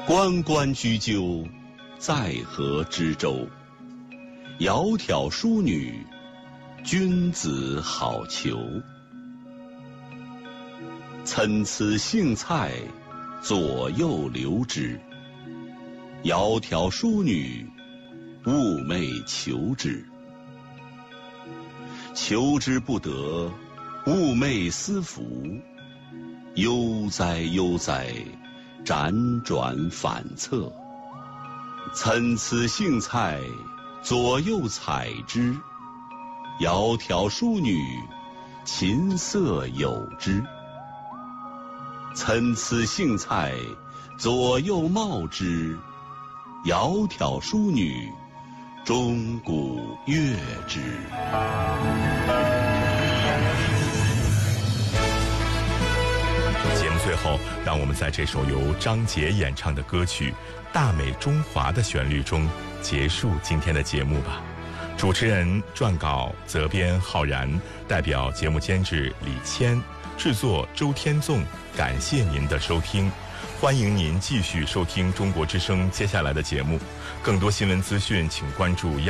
关关雎鸠，在河之洲。窈窕淑女，君子好逑。参差荇菜，左右流之。窈窕淑女，寤寐求之。求之不得，寤寐思服。悠哉悠哉，辗转反侧。参差荇菜，左右采之。窈窕淑女，琴瑟友之。参差荇菜，左右芼之。窈窕淑女，钟鼓乐之。 节目最后，让我们在这首由张杰演唱的歌曲《大美中华》的旋律中结束今天的节目吧。主持人、撰稿、责编浩然，代表节目监制李谦，制作周天纵。感谢您的收听，欢迎您继续收听中国之声接下来的节目。更多新闻资讯，请关注